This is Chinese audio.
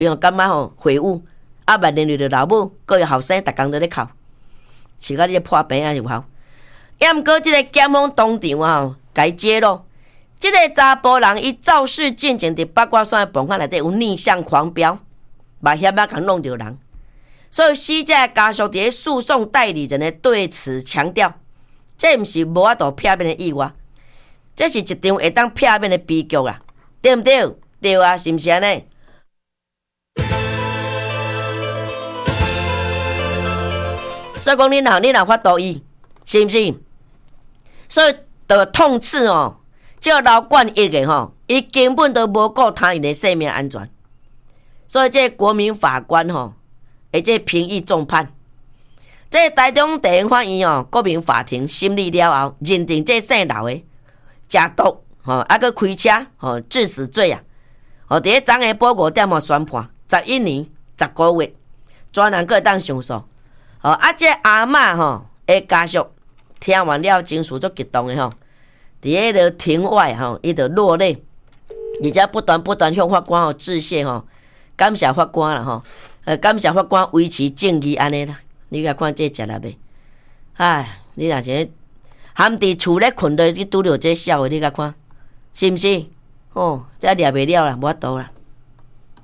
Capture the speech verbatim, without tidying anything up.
因为感觉吼悔悟，啊，万年着老母，搁有后生，逐工都咧哭，饲到你破病啊有效。也毋过即个检方当场啊，甲伊揭露，即、这个查甫人伊肇事进前伫八卦山的房间内底有逆向狂飙，嘛险啊，共弄着人。所以死者家属伫咧诉讼代理人的对此强调，这毋是无法度避免的意外，这是一场会当避免的悲剧啦，对毋对？对啊，是毋是安尼？所以讲，你若你若法度伊，是毋是？所以就痛斥哦，这个老冠一个吼，伊根本都无顾他人的生命安全。所以这个国民法官吼，会这评议重判。这个台中地方法院哦，国民法庭审理了后，认定这姓刘的食毒吼，啊个开车吼致死罪啊，吼伫咧昨下晡五点哦宣判，十一年十个月，专人个当上诉。哦，啊，这阿嬷吼，的家属听完了，情绪足激动的吼，伫迄个庭外吼，伊就落泪，而且不断不断向法官吼致谢吼，感谢法官啦吼，呃，感谢法官维持正义安尼啦。你甲看这食力未？唉，你若是含伫厝咧困着，去拄着这笑的，你甲看，是毋是？哦，这掠袂了啦，无法度啦。